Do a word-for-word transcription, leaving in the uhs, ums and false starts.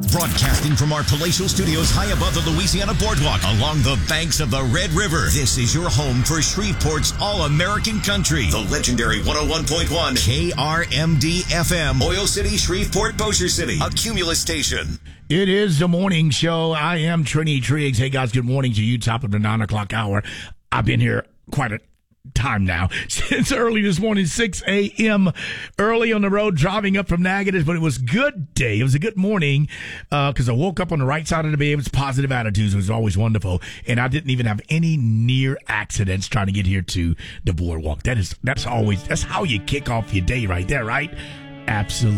Broadcasting from our palatial studios high above the Louisiana Boardwalk along the banks of the Red River. This is your home for Shreveport's All-American Country. The legendary one oh one point one K R M D F M. Oil City, Shreveport, Bossier City. A Cumulus station. It is the morning show. I am Trini Triggs. Hey, guys, good morning to you. Top of the nine o'clock hour. I've been here quite a time now since early this morning, six a.m. early on the road driving up from Natchitoches, but it was a good day. It was a good morning because uh, I woke up on the right side of the bed. It was positive attitudes. It was always wonderful, and I didn't even have any near accidents trying to get here to the boardwalk. That is that's always that's how you kick off your day right there, right? Absolutely.